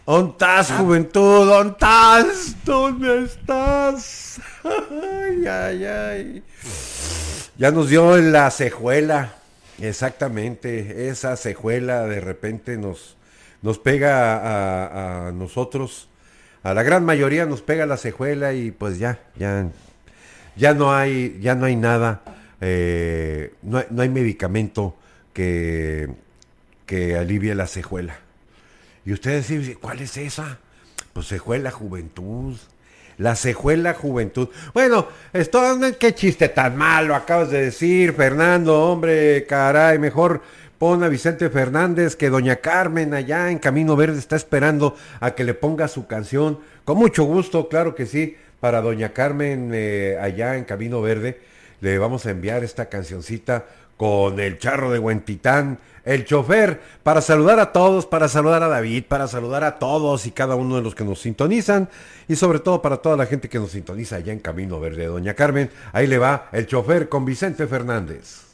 ¿Ontás, juventud? ¿Ontás? ¿Dónde estás? Ay, ay, ay. Ya nos dio la cejuela. Exactamente. Esa cejuela de repente nos pega a nosotros. A la gran mayoría nos pega la cejuela y pues ya no hay nada. No hay medicamento que alivie la cejuela. Y ustedes dicen, ¿cuál es esa? Pues cejuela juventud. La cejuela juventud. Bueno, esto, qué chiste tan malo acabas de decir, Fernando, hombre, caray, mejor pon a Vicente Fernández, que doña Carmen allá en Camino Verde está esperando a que le ponga su canción. Con mucho gusto, claro que sí, para doña Carmen allá en Camino Verde. Le vamos a enviar esta cancioncita con el charro de Huentitán, el chofer, para saludar a todos, para saludar a David, para saludar a todos y cada uno de los que nos sintonizan y sobre todo para toda la gente que nos sintoniza allá en Camino Verde. Doña Carmen, ahí le va el chofer con Vicente Fernández.